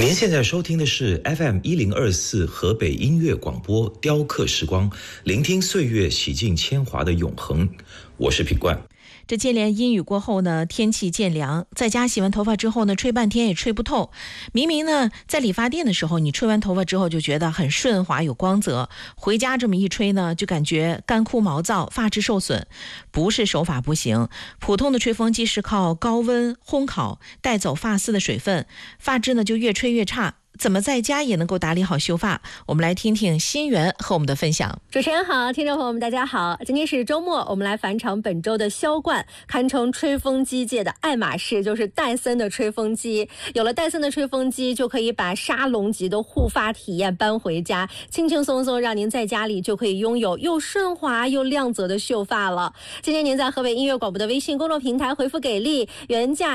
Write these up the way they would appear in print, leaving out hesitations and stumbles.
您现在收听的是 FM1024 河北音乐广播雕刻时光，聆听岁月洗尽铅华的永恒。我是品冠。 这接连阴雨过后呢，天气渐凉，在家洗完头发之后呢，吹半天也吹不透。明明呢，在理发店的时候，你吹完头发之后就觉得很顺滑有光泽，回家这么一吹呢，就感觉干枯毛躁，发质受损。不是手法不行，普通的吹风机是靠高温烘烤带走发丝的水分，发质呢就越吹越差。怎么在家也能够打理好秀发？我们来听听新源和我们的分享。 主持人好，听众朋友们大家好，今天是周末，我们来返场本周的销冠，堪称吹风机界的爱马仕，就是戴森的吹风机。有了戴森的吹风机，就可以把沙龙级的护发体验搬回家，轻轻松松让您在家里就可以拥有又顺滑又亮泽的秀发了。今天您在河北音乐广播的微信公众平台回复给力，原价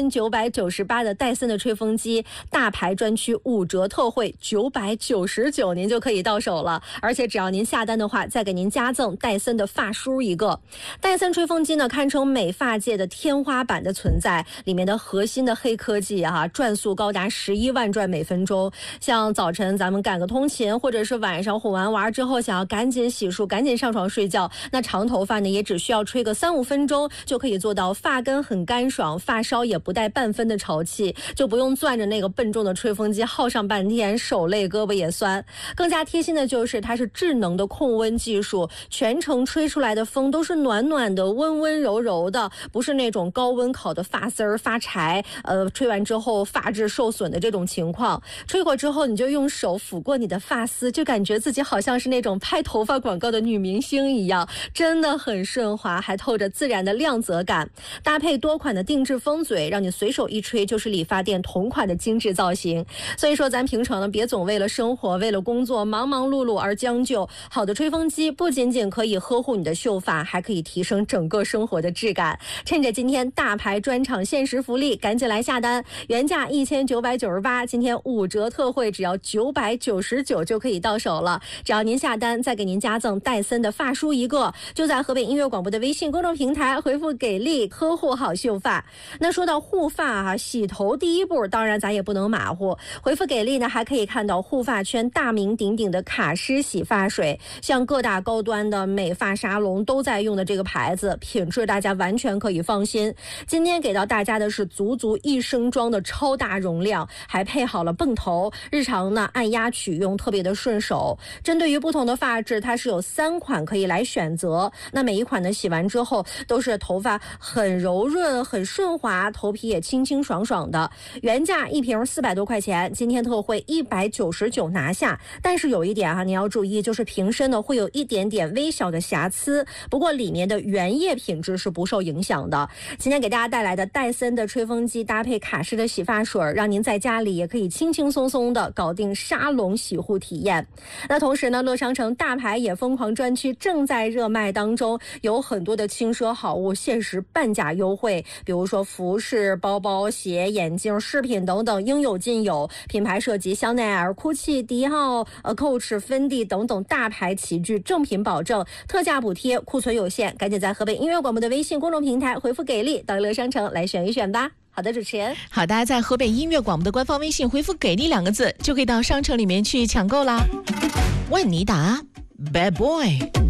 1998的戴森的吹风机大牌专区5折特惠999，您就可以到手了。而且只要您下单的话，再给您加赠戴森的发梳一个。戴森吹风机呢，堪称美发界的天花板的存在，里面的核心的黑科技转速高达11万转每分钟。像早晨咱们赶个通勤，或者是晚上哄完娃之后想要赶紧洗漱赶紧上床睡觉，那长头发呢也只需要吹个3-5分钟就可以做到发根很干爽，发梢也不带半分的潮气，就不用攥着那个笨重的吹风机耗上半天，手累胳膊也酸。更加贴心的就是它是智能的控温技术，全程吹出来的风都是暖暖的温温柔柔的，不是那种高温烤的发丝儿发柴，吹完之后发质受损的这种情况。吹过之后你就用手抚过你的发丝，就感觉自己好像是那种拍头发广告的女明星一样，真的很顺滑，还透着自然的亮泽感。搭配多款的定制风嘴，让你随手一吹就是理发店同款的精致造型。所以说咱平常呢，别总为了生活为了工作忙忙碌碌而将就，好的吹风机不仅仅可以呵护你的秀发，还可以提升整个生活的质感。趁着今天大牌专场限时福利，赶紧来下单，原价1998，今天5折特惠只要999就可以到手了。只要您下单，再给您加赠戴森的发梳一个，就在河北音乐广播的微信公众平台回复给力，呵护好秀发。那说到护发洗头第一步当然咱也不能马虎，回复给力呢还可以看到护发圈大名鼎鼎的卡诗洗发水，像各大高端的美发沙龙都在用的这个牌子，品质大家完全可以放心。今天给到大家的是足1升装的超大容量，还配好了泵头，日常呢按压取用特别的顺手。针对于不同的发质，它是有3款可以来选择，那每一款呢洗完之后都是头发很柔润很顺滑，头皮也清清爽爽的。原价一瓶400多块钱，今天特惠199拿下。但是有一点你要注意，就是瓶身呢会有一点点微小的瑕疵，不过里面的原液品质是不受影响的。今天给大家带来的戴森的吹风机搭配卡诗的洗发水，让您在家里也可以轻轻松松的搞定沙龙洗护体验。那同时呢，乐商城大牌也疯狂专区正在热卖当中，有很多的轻奢好物限时半价优惠，比如说服饰、包包、鞋、眼镜、饰品等等应有尽有，品牌涉及香奈儿、GUCCI、迪奥、Coach、芬迪等等大牌齐聚，正品保证，特价补贴，库存有限，赶紧在河北音乐广播的微信公众平台回复给力，到乐商城来选一选吧。好的，主持人。 好，大家在河北音乐广播的官方微信回复给力2个字，就可以到商城里面去抢购啦。万妮达 Bad Boy。